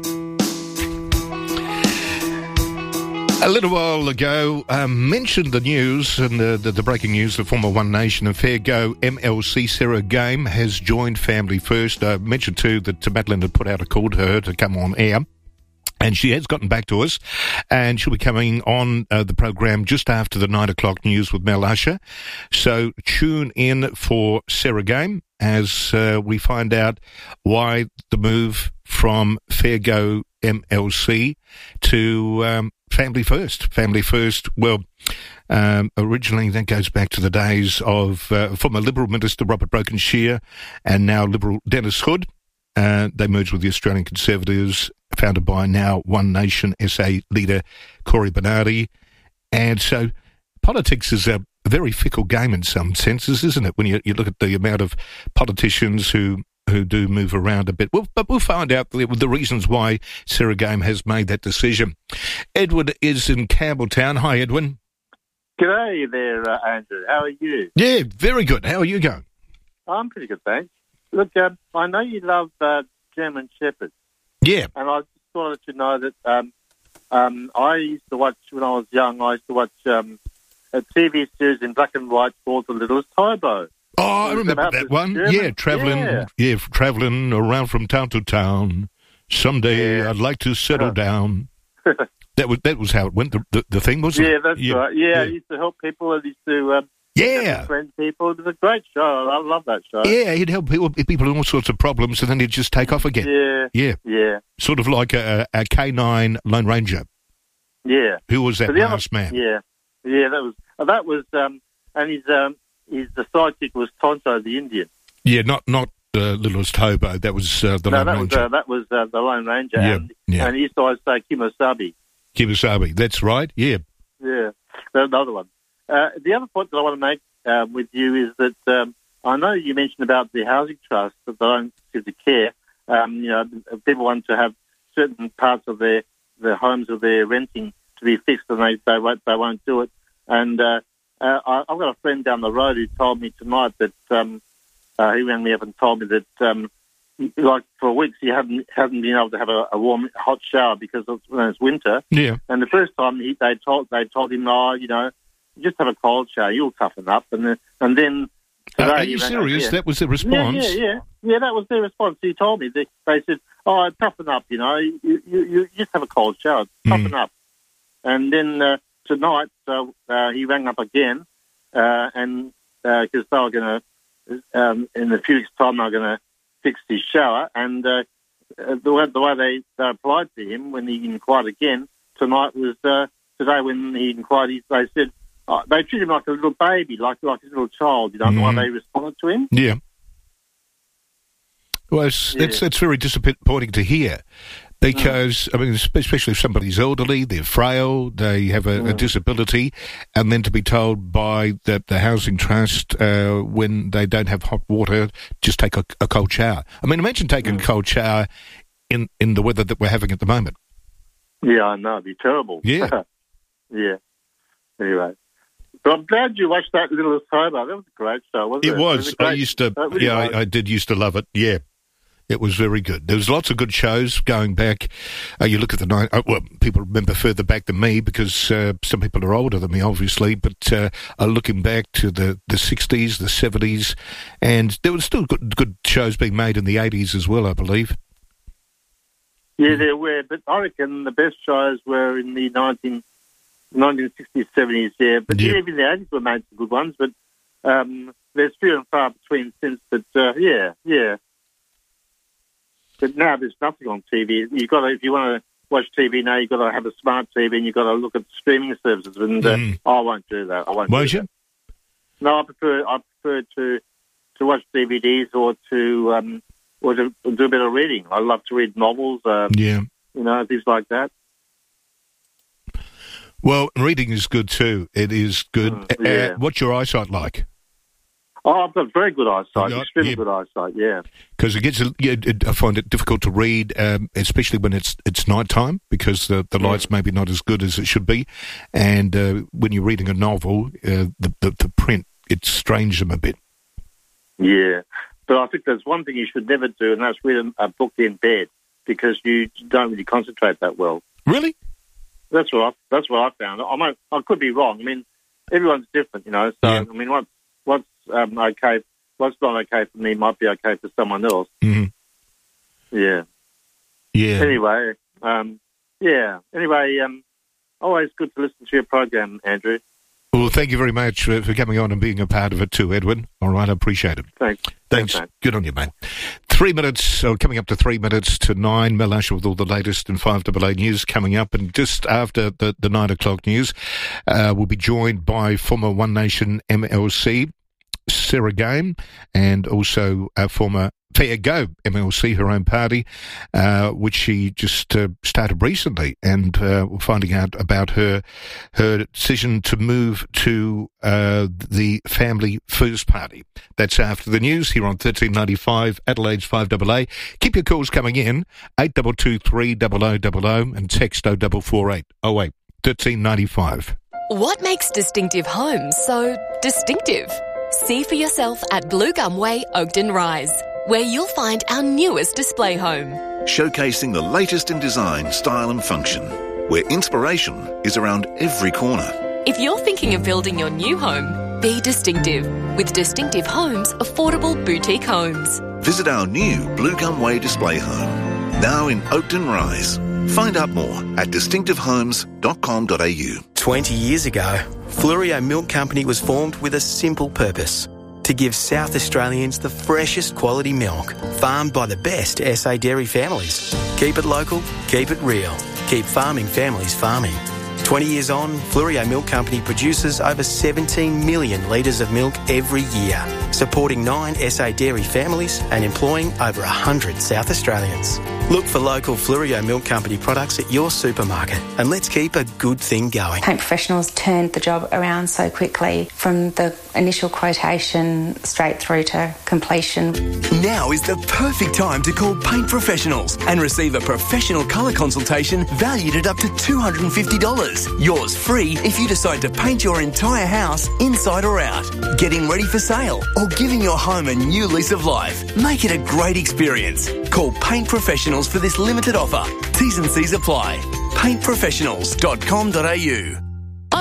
S9: A little while ago, mentioned the news and the breaking news, the former One Nation and Fair Go MLC Sarah Game has joined Family First. I mentioned too that Madeline had put out a call to her to come on air. And she has gotten back to us, and she'll be coming on the program just after the 9 o'clock news with Mel Usher. So tune in for Sarah Game as we find out why the move from Fair Go MLC to Family First. Family First, well, originally that goes back to the days of former Liberal Minister Robert Brokenshire and now Liberal Dennis Hood. They merged with the Australian Conservatives, founded by now One Nation SA leader Cory Bernardi. And so politics is a very fickle game in some senses, isn't it, when you look at the amount of politicians who do move around a bit. But we'll find out the reasons why Sarah Game has made that decision. Edward is in Campbelltown. Hi, Edwin.
S24: G'day there, Andrew. How are you?
S9: Yeah, very good. How are you going?
S24: I'm pretty good, thanks. Look, I know you love German Shepherds.
S9: Yeah.
S24: And I just wanted to know that I used to watch, when I was young, a TV series in black and white called The Littlest Tybo.
S9: Oh, I remember that one. Yeah, travelling around from town to town. Someday I'd like to settle down. That was how it went. The thing was.
S24: Yeah, that's right. Yeah, I used to help people. I used to befriend people. It was a great show. I love that show.
S9: Yeah, he'd help people in all sorts of problems, and then he'd just take off again.
S24: Yeah.
S9: Sort of like a K9 Lone Ranger.
S24: Yeah.
S9: Who was that last man?
S24: Yeah, that was, and his the sidekick was Tonto the Indian.
S9: Yeah, not Littlest Hobo. That was the Lone Ranger.
S24: That was the Lone Ranger.
S9: Yeah,
S24: and he used to always say Kimosabi.
S9: Kimosabi, that's right. Yeah.
S24: Yeah, another one. The other point that I want to make with you is that I know you mentioned about the housing trust that they don't give the care. People want to have certain parts of their homes or their renting to be fixed, and they won't do it. And I've got a friend down the road who told me tonight that he rang me up and told me that like for weeks he hadn't been able to have a warm, hot shower because when it's winter.
S9: Yeah.
S24: And the first time they told him, just have a cold shower, you'll toughen up. And then today,
S9: are you serious? That was the response?
S24: Yeah, that was their response. He told me. They said, toughen up, you just have a cold shower, toughen up. And then tonight, he rang up again, and because they were going to, in a few weeks' time, they were going to fix his shower, and the way they applied to him when he inquired again tonight was today when he inquired. They said they treated him like a little baby, like his little child. You know, the way they responded to him.
S9: Yeah. Well, that's very disappointing to hear. Because, I mean, especially if somebody's elderly, they're frail, they have a disability, and then to be told by the housing trust when they don't have hot water, just take a cold shower. I mean, imagine taking a cold shower in the weather that we're having at the moment.
S24: Yeah, I know. It'd be terrible.
S9: Yeah.
S24: Yeah. Anyway. But I'm glad you watched that Little Sober. That was a great show, wasn't it?
S9: It was. I used to, I did used to love it, yeah. It was very good. There was lots of good shows going back. You look at the night. Well, people remember further back than me because some people are older than me, obviously. But looking back to the 60s, the 70s, and there were still good shows being made in the 80s as well, I believe.
S24: Yeah, there were. But I reckon the best shows were in the 1960s, 70s. Yeah, but even the 80s were made some good ones. But there's few and far between since. But yeah. But now there's nothing on TV. You've got to, if you want to watch TV now, you've got to have a smart TV and you've got to look at streaming services. And I won't do that.
S9: Won't you?
S24: No, I prefer to watch DVDs or to do a bit of reading. I love to read novels. You know, things like that.
S9: Well, reading is good too. It is good. What's your eyesight like?
S24: Oh, I've got very good eyesight, extremely good eyesight, yeah.
S9: Because I find it difficult to read, especially when it's night time, because the light's maybe not as good as it should be. And when you're reading a novel, the print, it strains them a bit. Yeah.
S24: But I think there's one thing you should never do, and that's read a book in bed, because you don't really concentrate that well.
S9: Really?
S24: That's what I found. I could be wrong. I mean, everyone's different, you know. So, I mean, what's okay, what's not okay for me might be okay for someone else.
S9: Mm-hmm.
S24: Yeah. Anyway, always good to listen to your program, Andrew.
S9: Well, thank you very much for coming on and being a part of it too, Edwin. All right, I appreciate it.
S24: Thanks.
S9: Good on you, mate. 3 minutes, coming up to 3 minutes to 9. Mel Asher with all the latest in 5AA News coming up. And just after the 9 o'clock news, we'll be joined by former One Nation MLC, Sarah Game, and also former Fair Go MLC, her own party, which she just started recently, and we're finding out about her decision to move to the Family First Party. That's after the news here on 1395 Adelaide's 5AA. Keep your calls coming in, 8223 0000 and text 0448 08 1395.
S3: What makes Distinctive Homes so distinctive? See for yourself at Blue Gum Way, Oakden Rise, where you'll find our newest display home.
S7: Showcasing the latest in design, style and function, where inspiration is around every corner.
S3: If you're thinking of building your new home, be distinctive with Distinctive Homes Affordable Boutique Homes.
S7: Visit our new Blue Gum Way display home, now in Oakden Rise. Find out more at distinctivehomes.com.au.
S8: 20 years ago, Fluorio Milk Company was formed with a simple purpose: to give South Australians the freshest quality milk, farmed by the best SA dairy families. Keep it local, keep it real, keep farming families farming. 20 years on, Fluorio Milk Company produces over 17 million litres of milk every year, supporting 9 SA dairy families and employing over 100 South Australians. Look for local Fluorio Milk Company products at your supermarket, and let's keep a good thing going.
S10: Paint Professionals turned the job around so quickly, from the initial quotation straight through to completion.
S11: Now is the perfect time to call Paint Professionals and receive a professional colour consultation valued at up to $250. Yours free if you decide to paint your entire house inside or out, getting ready for sale, or giving your home a new lease of life. Make it a great experience. Call Paint Professionals for this limited offer. T's and C's apply. paintprofessionals.com.au.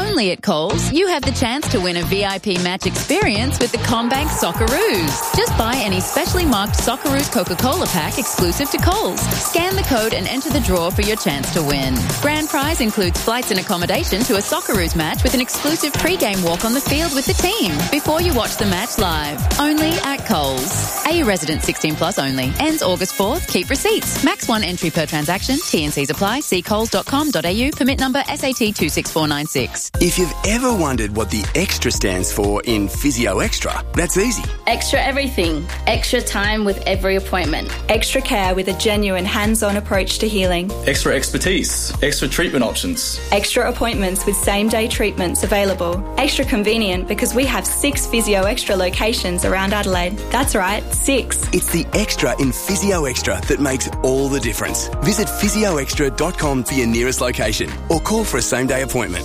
S12: Only at Coles, you have the chance to win a VIP match experience with the CommBank Socceroos. Just buy any specially marked Socceroos Coca-Cola pack exclusive to Coles. Scan the code and enter the draw for your chance to win. Grand prize includes flights and accommodation to a Socceroos match with an exclusive pre-game walk on the field with the team before you watch the match live. Only at Coles. AU resident 16 plus only. Ends August 4th. Keep receipts. Max 1 entry per transaction. T&Cs apply. See coles.com.au. Permit number SAT 26496.
S13: If you've ever wondered what the extra stands for in Physio Extra, that's easy.
S14: Extra everything. Extra time with every appointment.
S15: Extra care with a genuine hands-on approach to healing.
S25: Extra expertise. Extra treatment options.
S15: Extra appointments with same-day treatments available. Extra convenient because we have 6 Physio Extra locations around Adelaide. That's right, 6.
S13: It's the extra in Physio Extra that makes all the difference. Visit physioextra.com for your nearest location or call for a same-day appointment.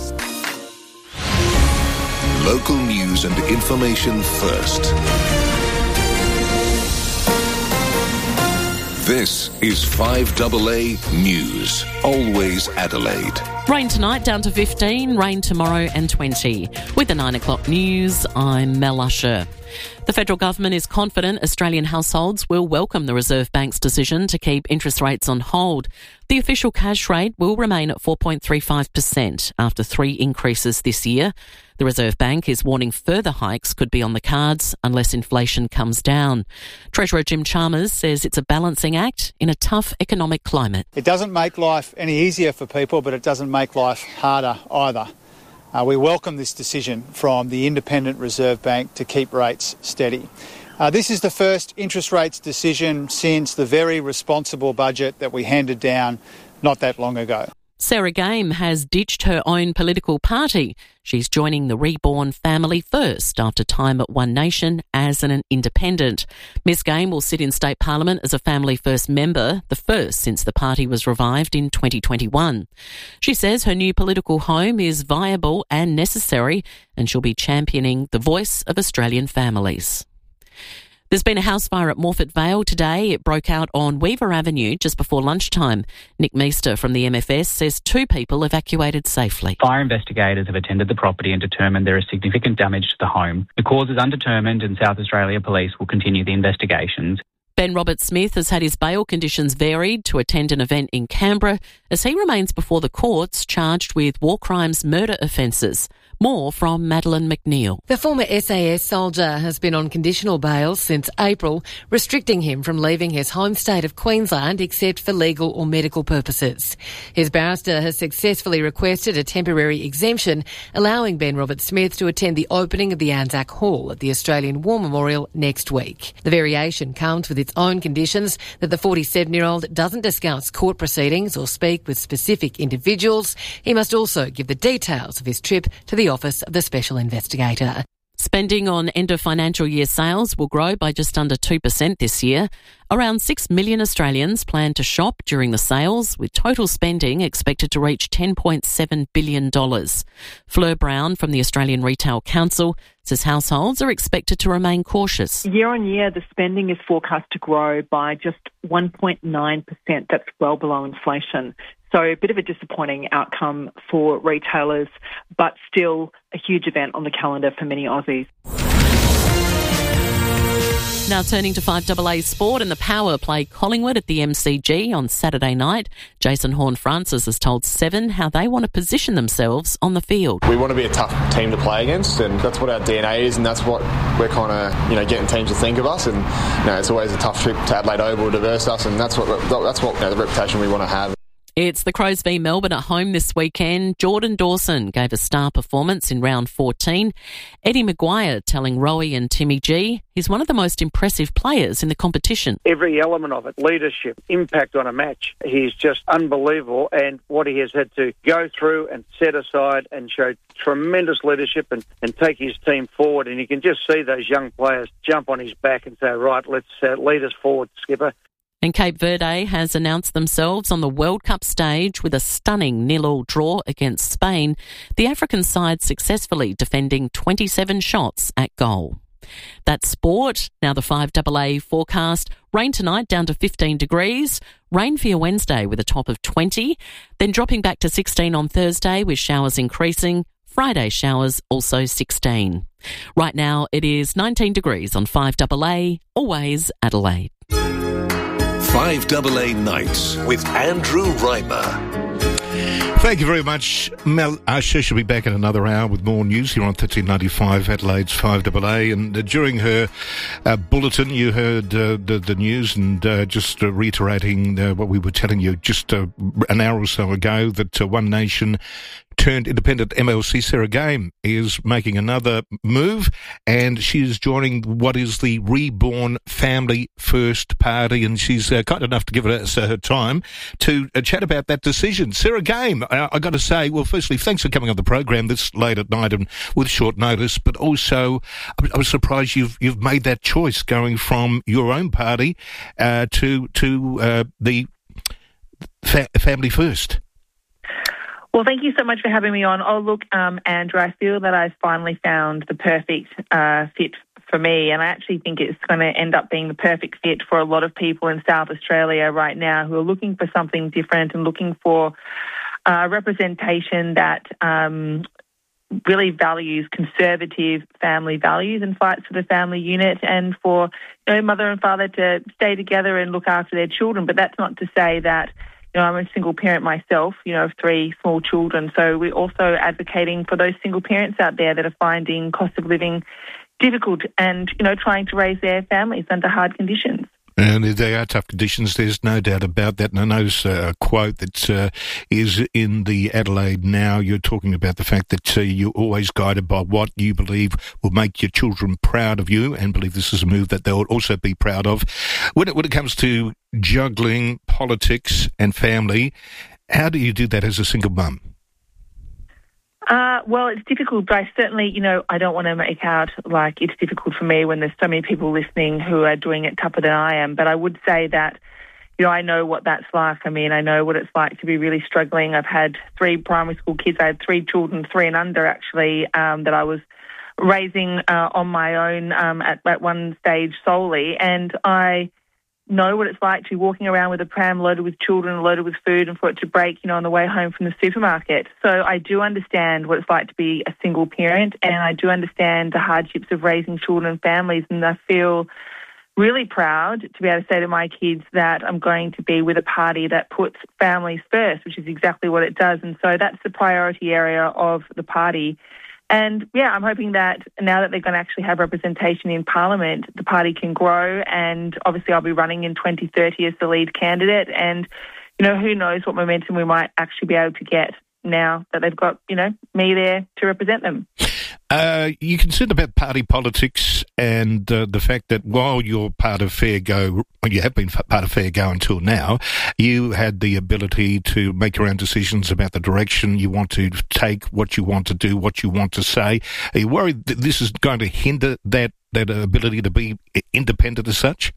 S6: Local news and information first. This is 5AA News. Always Adelaide.
S26: Rain tonight down to 15, rain tomorrow and 20. With the 9 o'clock news, I'm Mel Usher. The federal government is confident Australian households will welcome the Reserve Bank's decision to keep interest rates on hold. The official cash rate will remain at 4.35% after 3 increases this year. The Reserve Bank is warning further hikes could be on the cards unless inflation comes down. Treasurer Jim Chalmers says it's a balancing act in a tough economic climate.
S27: It doesn't make life any easier for people, but it doesn't make life harder either. We welcome this decision from the Independent Reserve Bank to keep rates steady. This is the first interest rates decision since the very responsible budget that we handed down not that long ago.
S26: Sarah Game has ditched her own political party. She's joining the Reborn Family First after time at One Nation as an independent. Ms Game will sit in State Parliament as a Family First member, the first since the party was revived in 2021. She says her new political home is viable and necessary, and she'll be championing the voice of Australian families. There's been a house fire at Morphett Vale today. It broke out on Weaver Avenue just before lunchtime. Nick Meester from the MFS says 2 people evacuated safely.
S28: Fire investigators have attended the property and determined there is significant damage to the home. The cause is undetermined and South Australia Police will continue the investigations.
S26: Ben Robert-Smith has had his bail conditions varied to attend an event in Canberra as he remains before the courts charged with war crimes murder offences. More from Madeline McNeil.
S29: The former SAS soldier has been on conditional bail since April, restricting him from leaving his home state of Queensland except for legal or medical purposes. His barrister has successfully requested a temporary exemption, allowing Ben Robert-Smith to attend the opening of the Anzac Hall at the Australian War Memorial next week. The variation comes with its own conditions that the 47-year-old doesn't discuss court proceedings or speak with specific individuals. He must also give the details of his trip to the Office of the Special Investigator.
S26: Spending on end of financial year sales will grow by just under 2% this year. Around 6 million Australians plan to shop during the sales, with total spending expected to reach $10.7 billion. Fleur Brown from the Australian Retail Council says households are expected to remain cautious.
S30: Year on year, the spending is forecast to grow by just 1.9%. That's well below inflation. So a bit of a disappointing outcome for retailers, but still a huge event on the calendar for many Aussies.
S26: Now turning to 5AA Sport, and the Power play Collingwood at the MCG on Saturday night. Jason Horne-Francis has told Seven how they want to position themselves on the field.
S31: We want to be a tough team to play against, and that's what our DNA is, and that's what we're kind of, getting teams to think of us. And it's always a tough trip to Adelaide Oval to verse us, and that's what the reputation we want to have.
S26: It's the Crows v Melbourne at home this weekend. Jordan Dawson gave a star performance in round 14. Eddie Maguire telling Rowie and Timmy G he's one of the most impressive players in the competition.
S32: Every element of it, leadership, impact on a match, he's just unbelievable, and what he has had to go through and set aside and show tremendous leadership and take his team forward, and you can just see those young players jump on his back and say, right, let's lead us forward, skipper.
S26: And Cape Verde has announced themselves on the World Cup stage with a stunning 0-0 draw against Spain, the African side successfully defending 27 shots at goal. That's sport. Now the 5AA forecast. Rain tonight down to 15 degrees. Rain for your Wednesday with a top of 20. Then dropping back to 16 on Thursday with showers increasing. Friday showers also 16. Right now it is 19 degrees on 5AA, always Adelaide.
S6: 5AA Nights with Andrew Reimer.
S9: Thank you very much. Mel Usher should be back in another hour with more news here on 1395 Adelaide's 5AA. And during her bulletin, you heard the news, and just reiterating what we were telling you just an hour or so ago, that One Nation turned independent MLC Sarah Game is making another move, and she is joining what is the Reborn Family First Party, and she's kind enough to give us her time to chat about that decision. Sarah Game, I got to say, well, firstly, thanks for coming on the program this late at night and with short notice, but also I was surprised you've made that choice, going from your own party to the Family First.
S30: Well, thank you so much for having me on. Oh, look, Andrew, I feel that I've finally found the perfect fit for me, and I actually think it's going to end up being the perfect fit for a lot of people in South Australia right now who are looking for something different and looking for representation that really values conservative family values and fights for the family unit, and for mother and father to stay together and look after their children. But that's not to say that I'm a single parent myself, of 3 small children. So we're also advocating for those single parents out there that are finding cost of living difficult and, trying to raise their families under hard conditions.
S9: And they are tough conditions, there's no doubt about that. And I notice a quote that is in the Adelaide Now. You're talking about the fact that you're always guided by what you believe will make your children proud of you, and believe this is a move that they'll also be proud of. When it comes to juggling politics and family, how do you do that as a single mum?
S30: Well, it's difficult, but I certainly, I don't want to make out like it's difficult for me when there's so many people listening who are doing it tougher than I am. But I would say that, I know what that's like. I mean, I know what it's like to be really struggling. I've had 3 primary school kids. I had 3 children, 3 and under, actually, that I was raising on my own at one stage solely. And I know what it's like to be walking around with a pram loaded with children, loaded with food, and for it to break, on the way home from the supermarket. So I do understand what it's like to be a single parent, and I do understand the hardships of raising children and families, and I feel really proud to be able to say to my kids that I'm going to be with a party that puts families first, which is exactly what it does. And so that's the priority area of the party. And, I'm hoping that now that they're going to actually have representation in Parliament, the party can grow, and obviously I'll be running in 2030 as the lead candidate, and, who knows what momentum we might actually be able to get now that they've got, me there to represent them.
S9: You concerned about party politics and the fact that while you're part of Fair Go, you have been part of Fair Go until now, you had the ability to make your own decisions about the direction you want to take, what you want to do, what you want to say. Are you worried that this is going to hinder that ability to be independent as such?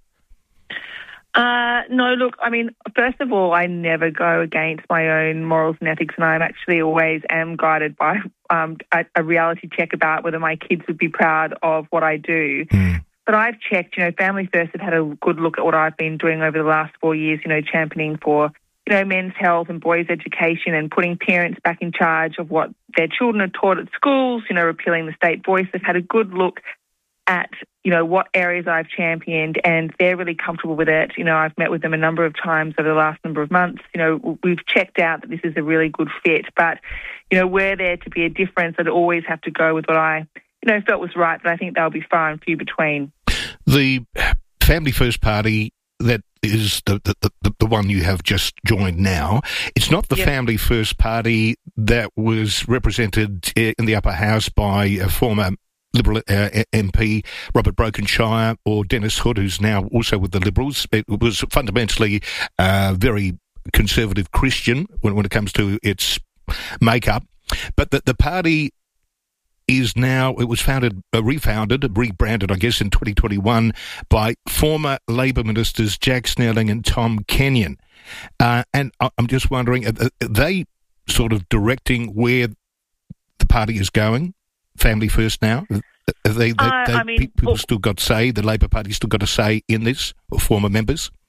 S30: No, look, I mean, first of all, I never go against my own morals and ethics, and I actually always am guided by a reality check about whether my kids would be proud of what I do. But I've checked, Family First have had a good look at what I've been doing over the last 4 years, championing for, men's health and boys' education and putting parents back in charge of what their children are taught at schools, repealing the state voice. They've had a good look at, what areas I've championed, and they're really comfortable with it. I've met with them a number of times over the last number of months. We've checked out that this is a really good fit, but, were there to be a difference, I'd always have to go with what I, felt was right, but I think they'll be far and few between.
S9: The Family First Party, that is the one you have just joined now. It's not the Family First Party that was represented in the upper house by a former Liberal MP Robert Brokenshire or Dennis Hood, who's now also with the Liberals. It was fundamentally very conservative Christian when it comes to its makeup. But the party is now, it was rebranded, I guess, in 2021 by former Labor ministers Jack Snelling and Tom Kenyon. And I'm just wondering, are they sort of directing where the party is going? Family First now? People still got say, the Labor Party still got a say in this, or former members?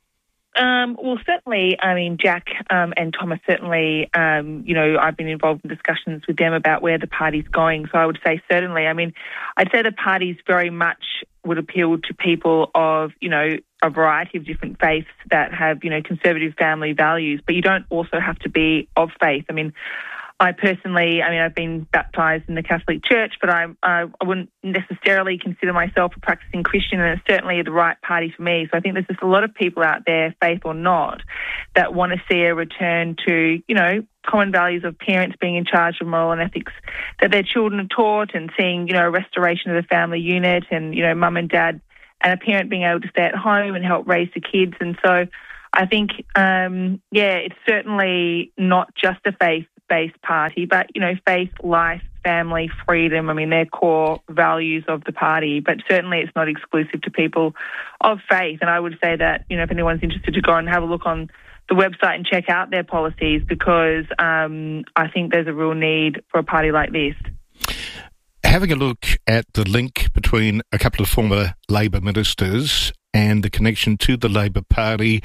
S30: Well, certainly, I mean, Jack and Thomas certainly, I've been involved in discussions with them about where the party's going. So I would say certainly, I mean, I'd say the party's very much would appeal to people of, a variety of different faiths that have, conservative family values, but you don't also have to be of faith. I mean, I've been baptised in the Catholic Church, but I wouldn't necessarily consider myself a practising Christian, and it's certainly the right party for me. So I think there's just a lot of people out there, faith or not, that want to see a return to, common values of parents being in charge of moral and ethics that their children are taught, and seeing, a restoration of the family unit, and, mum and dad and a parent being able to stay at home and help raise the kids. And so I think, it's certainly not just a faith-based party, but, faith, life, family, freedom, I mean, they're core values of the party, but certainly it's not exclusive to people of faith. And I would say that, if anyone's interested to go and have a look on the website and check out their policies, because I think there's a real need for a party like this.
S9: Having a look at the link between a couple of former Labor ministers and the connection to the Labor Party,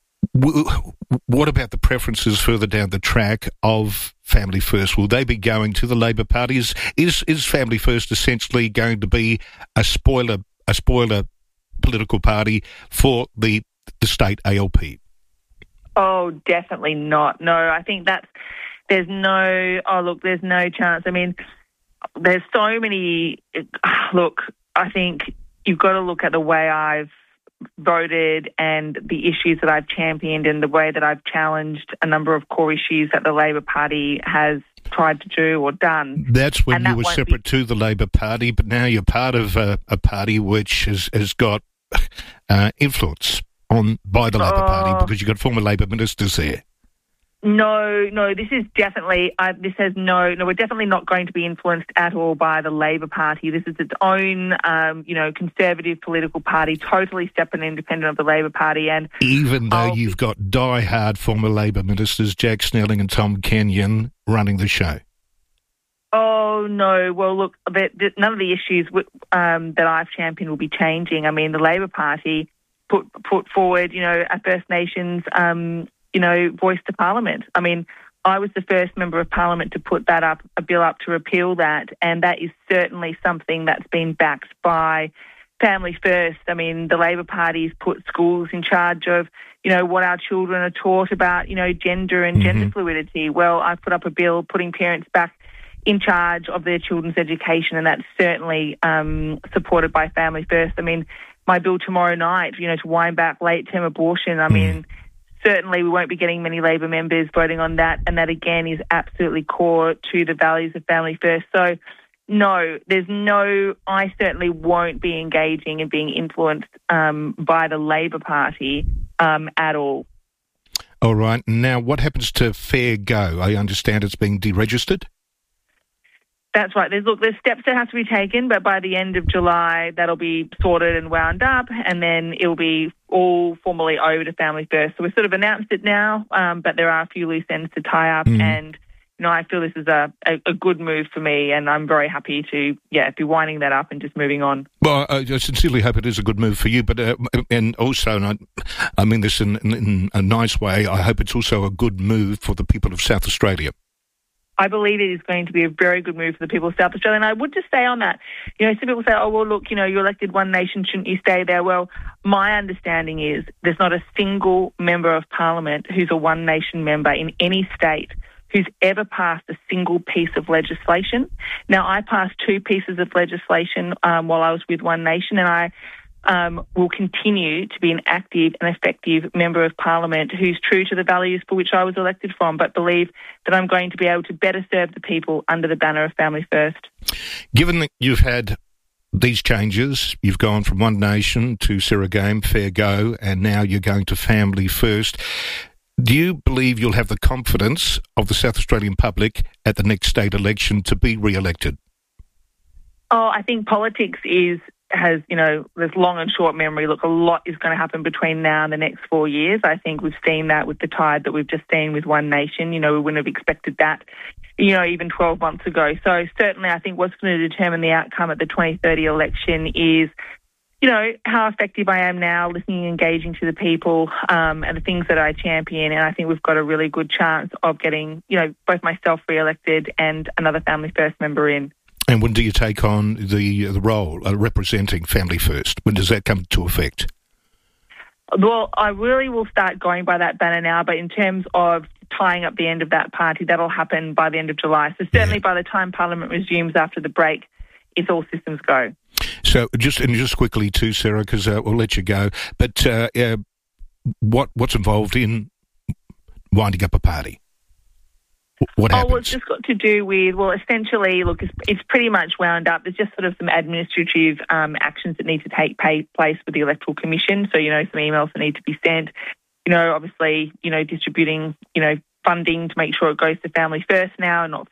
S9: what about the preferences further down the track of Family First? Will they be going to the Labor Party? Is Family First essentially going to be a spoiler political party for the state ALP?
S30: Oh, definitely not. No, I think there's no chance. I mean, there's so many. Look, I think you've got to look at the way I've voted and the issues that I've championed and the way that I've challenged a number of core issues that the Labor Party has tried to do or done.
S9: That's when you were separate to the Labor Party, but now you're part of a party which has got influence by the Labor Party, because you've got former Labor ministers there.
S30: No, this is definitely, we're definitely not going to be influenced at all by the Labor Party. This is its own, conservative political party, totally separate and independent of the Labor Party. And
S9: even though you've got die-hard former Labor ministers, Jack Snelling and Tom Kenyon, running the show.
S30: Oh, no. Well, look, none of the issues that I've championed will be changing. I mean, the Labor Party put forward, a First Nations voice to Parliament. I mean, I was the first member of Parliament to put a bill up to repeal that, and that is certainly something that's been backed by Family First. I mean, the Labor Party's put schools in charge of, what our children are taught about, gender and gender fluidity. Well, I've put up a bill putting parents back in charge of their children's education, and that's certainly supported by Family First. I mean, my bill tomorrow night, to wind back late-term abortion, I mean, certainly we won't be getting many Labor members voting on that, and that again is absolutely core to the values of Family First. So, no, I certainly won't be engaging and being influenced by the Labor Party at all.
S9: All right. Now, what happens to Fair Go? I understand it's being deregistered?
S30: That's right. There's steps that have to be taken, but by the end of July, that'll be sorted and wound up, and then it'll be all formally over to Family First. So we've sort of announced it now, but there are a few loose ends to tie up, and I feel this is a good move for me, and I'm very happy to be winding that up and just moving on.
S9: Well, I sincerely hope it is a good move for you, but and also, and I mean this in a nice way, I hope it's also a good move for the people of South Australia.
S30: I believe it is going to be a very good move for the people of South Australia. And I would just say on that, some people say, oh, well, look, you elected One Nation, shouldn't you stay there? Well, my understanding is there's not a single member of Parliament who's a One Nation member in any state who's ever passed a single piece of legislation. Now, I passed 2 pieces of legislation while I was with One Nation, and I will continue to be an active and effective member of Parliament who's true to the values for which I was elected from, but believe that I'm going to be able to better serve the people under the banner of Family First.
S9: Given that you've had these changes, you've gone from One Nation to Sarah Game, Fair Go, and now you're going to Family First, do you believe you'll have the confidence of the South Australian public at the next state election to be re-elected?
S30: Oh, I think politics has there's long and short memory. Look, a lot is going to happen between now and the next 4 years. I think we've seen that with the tide that we've just seen with One Nation. We wouldn't have expected that, even 12 months ago. So certainly I think what's going to determine the outcome at the 2030 election is
S1: you know, how effective I am now, listening and engaging to the people and the things that I champion. And I think we've got a really good chance of getting, you know, both myself re-elected and another Family First member in.
S9: And when do you take on the role representing Family First? When does that come to effect?
S1: Well, I really will start going by that banner now, but in terms of tying up the end of that party, that'll happen by the end of July. So certainly by the time Parliament resumes after the break, it's all systems go. So
S9: just quickly too, Sarah, because we'll let you go. But what's involved in winding up a party? What happens?
S1: Well, it's just got to do with, essentially, look, it's pretty much wound up. There's just sort of some administrative actions that need to take place with the Electoral Commission. So, you know, some emails that need to be sent. You know, obviously, you know, distributing, you know, funding to make sure it goes to Family First now and not